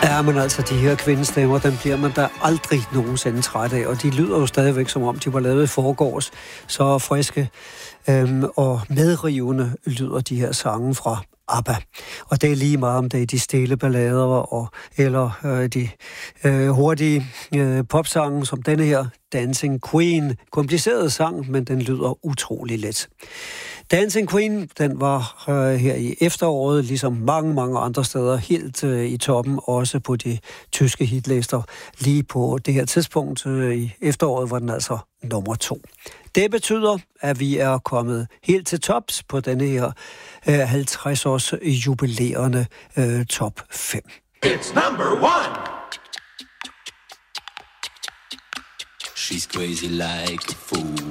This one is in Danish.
Ja, men altså, de her kvindestemmer, dem bliver man da aldrig nogensinde træt af, og de lyder jo stadigvæk, som om de var lavet i forgårs. Så friske og medrivende lyder de her sange fra ABBA. Og det er lige meget, om det er de stille ballader eller de hurtige popsange, som denne her Dancing Queen. Kompliceret sang, men den lyder utrolig let. Dancing Queen, den var her i efteråret, ligesom mange andre steder, helt i toppen, også på de tyske hitlister. Lige på det her tidspunkt i efteråret var den altså nummer 2. Det betyder, at vi er kommet helt til tops på denne her 50-års jubilerende top 5. It's number 1! She's crazy like a fool.